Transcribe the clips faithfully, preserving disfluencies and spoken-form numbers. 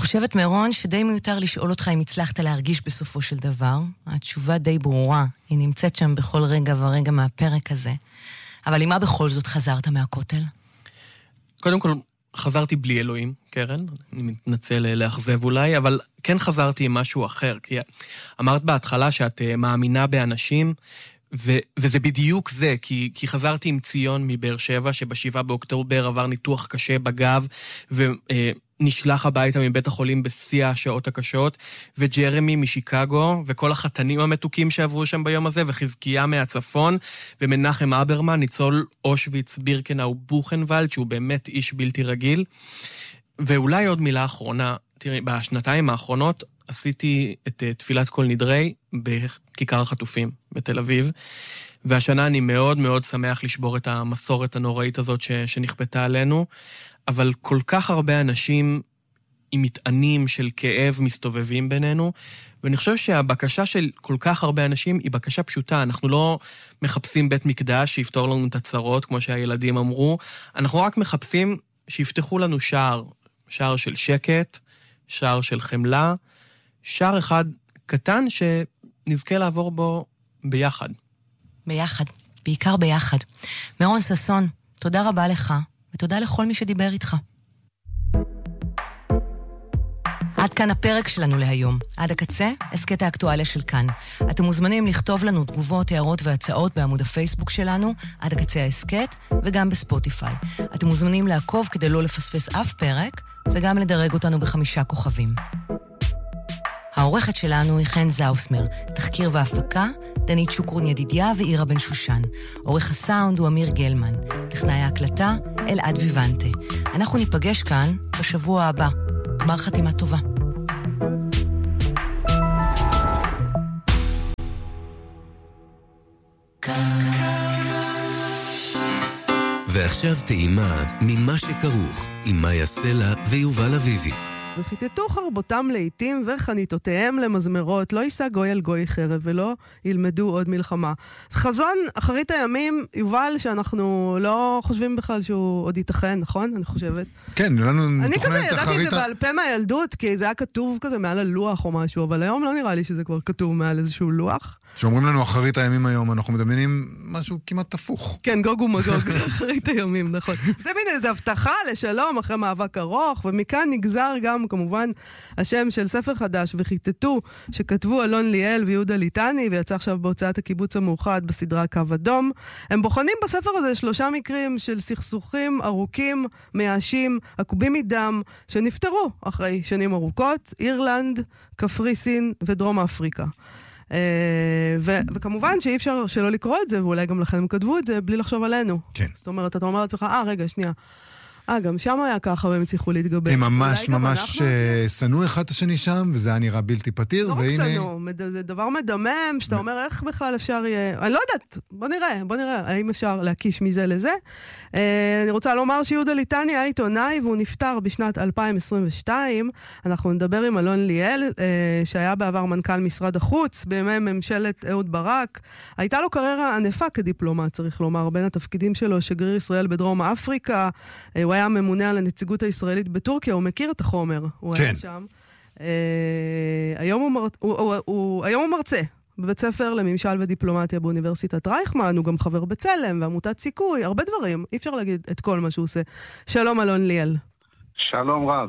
חושבת, מירון, שדי מיותר לשאול אותך אם הצלחת להרגיש בסופו של דבר. התשובה די ברורה, היא נמצאת שם בכל רגע ורגע מהפרק הזה. אבל למה בכל זאת חזרת מהכותל? קודם כל, חזרתי בלי אלוהים, קרן, אני מתנצל לאכזב אולי, אבל כן חזרתי עם משהו אחר, כי אמרת בהתחלה שאת מאמינה באנשים, ו- וזה בדיוק זה, כי, כי חזרתי עם ציון מבאר שבע, שבשבעה באוקטובר עבר ניתוח קשה בגב, ונשלח הביתה מבית החולים בשיא השעות הקשות, וג'רמי משיקגו, וכל החתנים המתוקים שעברו שם ביום הזה, וחזקיה מהצפון, ומנחם אברמן, ניצול אושוויץ, בירקנאו, בוכנוולד, שהוא באמת איש בלתי רגיל. ואולי עוד מילה אחרונה, תראי, בשנתיים האחרונות, עשיתי את תפילת כל נדרי בכיכר החטופים בתל אביב, והשנה אני מאוד מאוד שמח לשבור את המסורת הנוראית הזאת ש, שנכפתה עלינו, אבל כל כך הרבה אנשים עם מטענים של כאב מסתובבים בינינו, ואני חושב שהבקשה של כל כך הרבה אנשים היא בקשה פשוטה. אנחנו לא מחפשים בית מקדש שיפתור לנו את הצרות, כמו שהילדים אמרו, אנחנו רק מחפשים שיפתחו לנו שער, שער של שקט, שער של חמלה, שער אחד קטן שנזכה לעבור בו ביחד. ביחד, בעיקר ביחד. מירון ששון, תודה רבה לך, ותודה לכל מי שדיבר איתך. עד כאן הפרק שלנו להיום. עד הקצה, הסקט האקטואליה של כאן. אתם מוזמנים לכתוב לנו תגובות, הערות והצעות בעמוד הפייסבוק שלנו, עד הקצה ההסקט, וגם בספוטיפיי. אתם מוזמנים לעקוב כדי לא לפספס אף פרק, וגם לדרג אותנו בחמישה כוכבים. העורכת שלנו היא חן זאוסמר, תחקיר והפקה, דנית שוקרון ידידיה ואירה בן שושן. עורך הסאונד הוא אמיר גלמן, טכנאי ההקלטה אלעד ויוונטה. אנחנו ניפגש כאן בשבוע הבא. גמר חתימה טובה. ועכשיו טעימה ממה שכרוך עם מאיה סלע ויובל אביבי. וחיטטו חרבותם לעתים וחניתותיהם למזמרות, לא יישא גוי על גוי חרב ולא ילמדו עוד מלחמה. חזון אחרית הימים, יובל, שאנחנו לא חושבים בכלל שהוא עוד ייתכן, נכון? אני חושבת. כן, לנו אני כזה ידעתי את זה בעל פה מהילדות, כי זה היה כתוב כזה מעל הלוח או משהו, אבל היום לא נראה לי שזה כבר כתוב מעל איזשהו לוח. שאומרים לנו אחרית הימים היום, אנחנו מדמיינים משהו כמעט הפוך. כן, גוג ומגוג, זה אחרית הימים, נכון. זה מין איזו הבטחה לשלום אחרי מאבק ארוך, ומכאן נגזר גם כמובן השם של ספר חדש וחיטטו, שכתבו אלון ליאל ויהודה ליטני, ויצא עכשיו בהוצאת הקיבוץ המאוחד בסדרה קו אדום. הם בוחנים בספר הזה שלושה מקרים של סכסוכים ארוכים, מייאשים, עקובים מדם, שנפטרו אחרי שנים ארוכות, אירלנד, קפריסין ודרום אפריקה. ו- וכמובן שאי אפשר שלא לקרוא את זה, ואולי גם לכן הם כתבו את זה בלי לחשוב עלינו. כן. זאת אומרת, אתה אומר לעצמך, אה, רגע, שנייה. אה, גם שם היה ככה, והם הצליחו להתגבר. הם ממש ממש סנו אחד השני שם, וזה היה נראה בלתי פתיר, והנה... לא רק סנו, זה דבר מדמם, שאתה אומר איך בכלל אפשר יהיה... אני לא יודעת, בוא נראה, בוא נראה, האם אפשר להקיש מזה לזה. אני רוצה לומר שיהודה ליטני היה עיתונאי, והוא נפטר בשנת אלפיים עשרים ושתיים. אנחנו נדבר עם אלון ליאל, שהיה בעבר מנכ"ל משרד החוץ, בימי ממשלת אהוד ברק. הייתה לו קריירה ענפה כדיפלומט, צריך לומר, בין התפקידים שלו, שגריר ישראל בדרום אפריקה. הוא היה ממונה על הנציגות הישראלית בטורקיה, הוא מכיר את החומר, הוא כן. היה שם. היום הוא, מר... הוא, הוא, הוא, היום הוא מרצה בבית ספר לממשל ודיפלומטיה באוניברסיטת רייכמן, הוא גם חבר בצלם ועמותת סיכוי, הרבה דברים, אי אפשר להגיד את כל מה שהוא עושה. שלום אלון ליאל. שלום רב.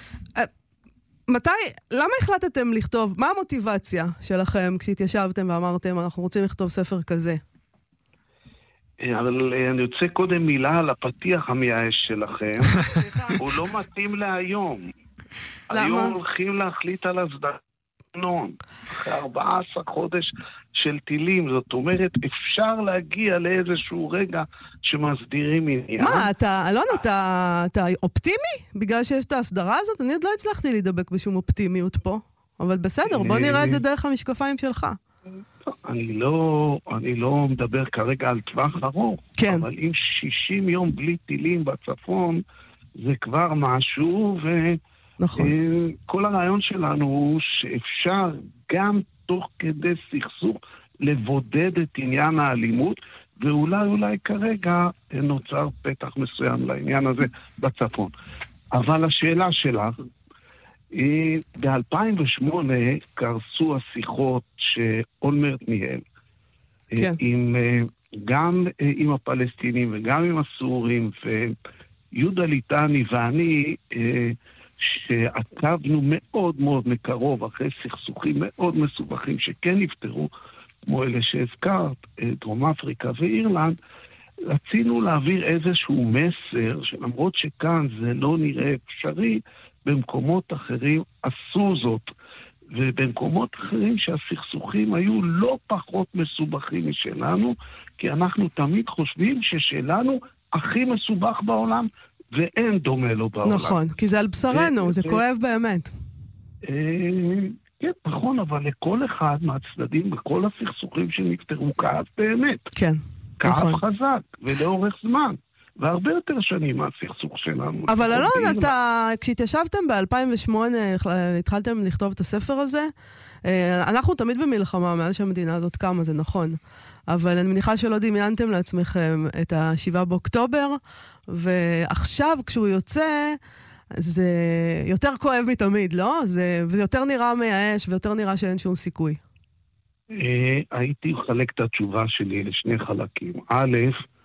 מתי, למה החלטתם לכתוב, מה המוטיבציה שלכם כשהתיישבתם ואמרתם, אנחנו רוצים לכתוב ספר כזה? אבל אני רוצה קודם מילה על הפתיח המייאש שלכם. הוא לא מתאים להיום. למה? היום הולכים להחליט על הסדרנון. אחרי ארבעה עשר חודש של טילים. זאת אומרת, אפשר להגיע לאיזשהו רגע שמסדירים עניין. מה, אתה, אלון, אתה, אתה אופטימי? בגלל שיש את ההסדרה הזאת? אני עוד לא הצלחתי להידבק בשום אופטימיות פה. אבל בסדר, בוא נראה את זה דרך המשקפיים שלך. אני לא, אני לא מדבר כרגע על טווח ארוך, כן. אבל אם שישים יום בלי טילים בצפון, זה כבר משהו, נכון. וכל הרעיון שלנו הוא שאפשר גם תוך כדי סכסוך לבודד את עניין האלימות, ואולי אולי כרגע נוצר פתח מסוים לעניין הזה בצפון. אבל השאלה שלך, ב-אלפיים ושמונה קרסו השיחות שאולמרט ניהל. כן. עם, גם עם הפלסטינים וגם עם הסורים, ויהודה ליטני ואני, שעקבנו מאוד מאוד מקרוב אחרי סכסוכים מאוד מסובכים שכן נפתרו, כמו אלה שהזכרת, דרום אפריקה ואירלנד, רצינו להעביר איזשהו מסר, שלמרות שכאן זה לא נראה אפשרי, במקומות אחרים עשו זאת, ובמקומות אחרים שהסכסוכים היו לא פחות מסובכים משלנו, כי אנחנו תמיד חושבים ששלנו הכי מסובך בעולם, ואין דומה לו בעולם. נכון, כי זה על בשרנו, זה כואב באמת. כן, נכון, אבל לכל אחד מהצדדים, בכל הסכסוכים שנפתרו, כאב באמת. כן, נכון. כאב חזק, ולאורך זמן. והרבה יותר שנים מהסכסוך שלנו. אבל אלון, אתה, כשהתיישבתם ב-אלפיים ושמונה, התחלתם לכתוב את הספר הזה, אנחנו תמיד במלחמה מאז שהמדינה הזאת קמה, זה נכון. אבל אני מניחה שלא דמיינתם לעצמכם את השבעה באוקטובר, ועכשיו כשהוא יוצא, זה יותר כואב מתמיד, לא? זה, זה יותר נראה מייאש, ויותר נראה שאין שום סיכוי. הייתי מחלק את התשובה שלי לשני חלקים. א',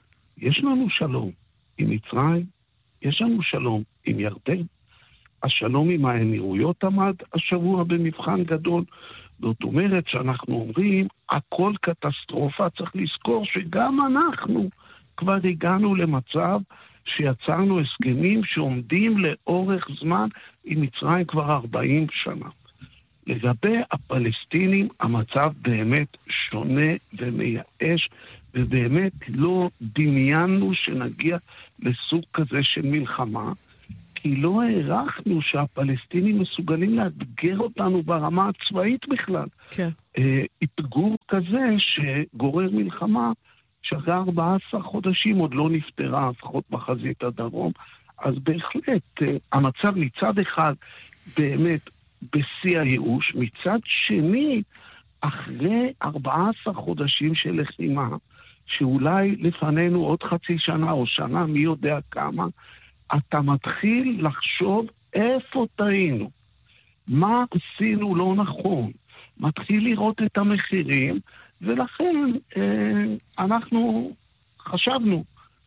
יש לנו שלום עם מצרים, יש לנו שלום עם ירדן. השלום עם האמירויות עמד השבוע במבחן גדול. זאת אומרת שאנחנו אומרים, הכל קטסטרופה, צריך לזכור שגם אנחנו כבר הגענו למצב שיצרנו הסכמים שעומדים לאורך זמן עם מצרים כבר ארבעים שנה. לגבי הפלסטינים, המצב באמת שונה ומייאש, ובאמת לא דמיינו שנגיע לסוג כזה של מלחמה, כי לא הערכנו שהפלסטינים מסוגלים לאתגר אותנו ברמה הצבאית בכלל. כן. התגור כזה שגורר מלחמה, שאחרי ארבעה עשר חודשים עוד לא נפתרה, לפחות בחזית הדרום. אז בהחלט, המצב מצד אחד באמת בשיא הייאוש, מצד שני, אחרי ארבעה עשר חודשים של לחימה, שאולי לפנינו עוד חצי שנה או שנה, מי יודע כמה, אתה מתחיל לחשוב איפה טעינו, מה עשינו לא נכון, מתחיל לראות את המחירים, ולכן אה, אנחנו חשבנו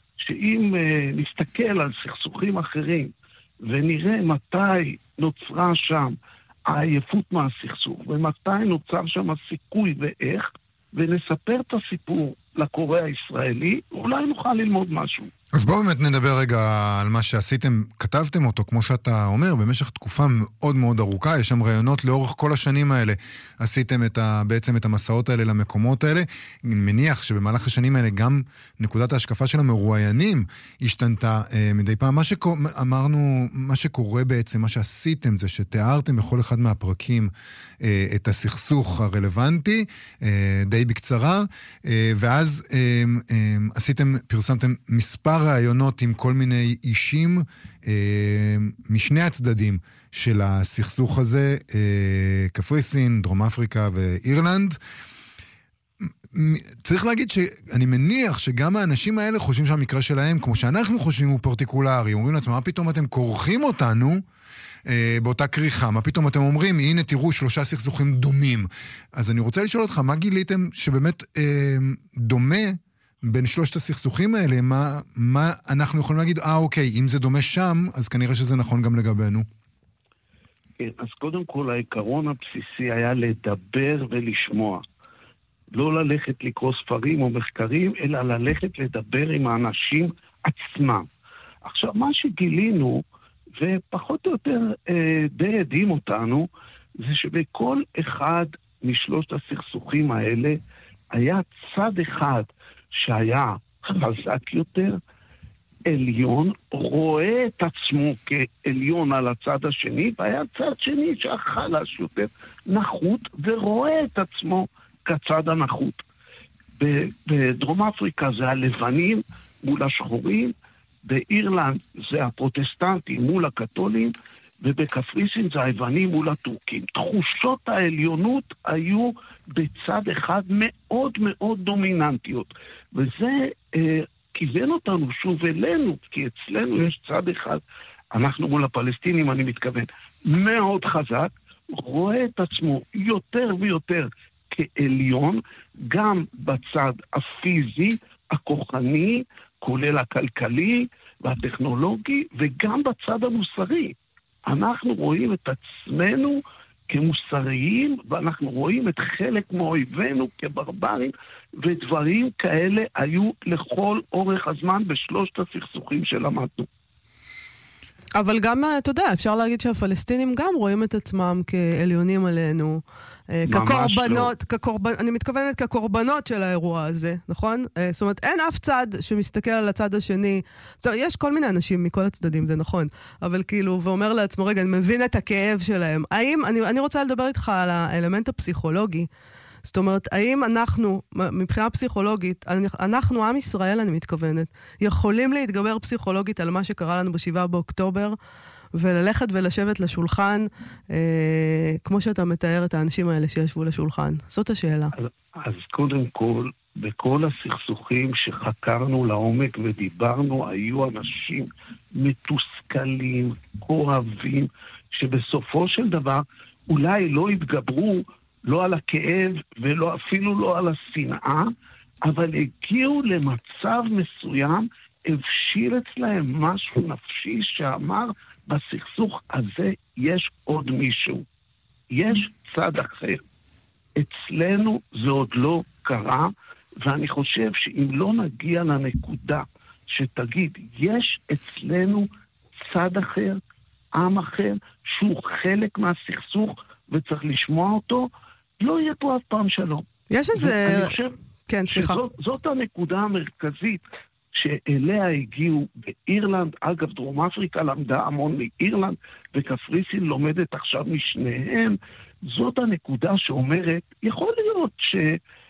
שאם אה, נסתכל על סכסוכים אחרים, ונראה מתי נוצרה שם העייפות מהסכסוך, ומתי נוצר שם הסיכוי ואיך, ונספר את הסיפור לקורא הישראלי, אולי נוכל ללמוד משהו. אז בואו באמת נדבר רגע על מה שעשיתם, כתבתם אותו, כמו שאתה אומר, במשך תקופה מאוד מאוד ארוכה, יש שם רעיונות לאורך כל השנים האלה, עשיתם את ה, בעצם את המסעות האלה למקומות האלה, אני מניח שבמהלך השנים האלה גם נקודת ההשקפה של המרואיינים השתנתה אה, מדי פעם. מה שאמרנו, מה שקורה בעצם, מה שעשיתם זה שתיארתם בכל אחד מהפרקים אה, את הסכסוך הרלוונטי, אה, די בקצרה, אה, ואז אה, אה, עשיתם, פרסמתם מספר רעיונות עם כל מיני אישים אה, משני הצדדים של הסכסוך הזה, אה, קפריסין, דרום אפריקה ואירלנד. צריך להגיד שאני מניח שגם האנשים האלה חושבים שהמקרה שלהם, כמו שאנחנו חושבים, הוא פרטיקולרי. אומרים לעצמם, מה פתאום אתם כורכים אותנו אה, באותה כריכה? מה פתאום אתם אומרים, הנה תראו שלושה סכסוכים דומים. אז אני רוצה לשאול אותך, מה גיליתם שבאמת אה, דומה בין שלושת הסכסוכים האלה? מה, מה אנחנו יכולים להגיד, אה אוקיי, אם זה דומה שם, אז כנראה שזה נכון גם לגבינו. כן, אז קודם כל העיקרון הבסיסי היה לדבר ולשמוע. לא ללכת לקרוא ספרים או מחקרים, אלא ללכת לדבר עם האנשים עצמם. עכשיו, מה שגילינו, ופחות או יותר אה, די עדים אותנו, זה שבכל אחד משלושת הסכסוכים האלה, היה צד אחד שהיה חזק יותר, עליון, רואה את עצמו כעליון על הצד השני, והיה צד שני שהיה חלש יותר, נחות, ורואה את עצמו כצד הנחות. בדרום אפריקה זה הלבנים מול השחורים, באירלנד זה הפרוטסטנטים מול הקתולים, ובקפריסין זה היוונים מול הטורקים. תחושות העליונות היו בצד אחד מאוד מאוד דומיננטיות, וזה אה, כיוון אותנו שוב אלינו, כי אצלנו יש צד אחד אנחנו מול הפלסטינים, אני מתכוון, מאוד חזק, רואה את עצמו יותר ויותר כעליון, גם בצד הפיזי, הכוחני, כולל הכלכלי והטכנולוגי, וגם בצד המוסרי. אנחנו רואים את עצמנו כמוסריים, ואנחנו רואים את חלק מאויבינו כברברים, ודברים כאלה היו לכל אורך הזמן בשלושת הסכסוכים שלמדנו. אבל גם, אתה יודע, אפשר להגיד שהפלסטינים גם רואים את עצמם כעליונים עלינו, כקורבנות, כקורבנ... אני מתכוונת כקורבנות של האירוע הזה, נכון? זאת אומרת, אין אף צד שמסתכל על הצד השני. טוב, יש כל מיני אנשים מכל הצדדים, זה נכון, אבל כאילו, ואומר לעצמו, רגע, אני מבין את הכאב שלהם. האם, אני, אני רוצה לדבר איתך על האלמנט הפסיכולוגי. זאת אומרת, האם אנחנו, מבחינה פסיכולוגית, אנחנו, עם ישראל, אני מתכוונת, יכולים להתגבר פסיכולוגית על מה שקרה לנו בשבעה באוקטובר, וללכת ולשבת לשולחן, אה, כמו שאתה מתאר את האנשים האלה שישבו לשולחן. זאת השאלה. אז, אז קודם כל, בכל הסכסוכים שחקרנו לעומק ודיברנו, היו אנשים מתוסכלים, כואבים, שבסופו של דבר אולי לא התגברו לא על הכאב ולא אפילו לא על השנאה, אבל הגיעו למצב מסוים, הבשיל אצלהם משהו נפשי שאמר, בסכסוך הזה יש עוד מישהו. יש צד אחר. אצלנו זה עוד לא קרה, ואני חושב שאם לא נגיע לנקודה שתגיד, יש אצלנו צד אחר, עם אחר, שהוא חלק מהסכסוך וצריך לשמוע אותו, לא יהיה פה אף פעם שלום. יש איזה... אני חושב כן, סליחה. שזאת, זאת הנקודה המרכזית שאליה הגיעו באירלנד. אגב, דרום אפריקה למדה המון מאירלנד, וקפריסין לומדת עכשיו משניהם. זאת הנקודה שאומרת, יכול להיות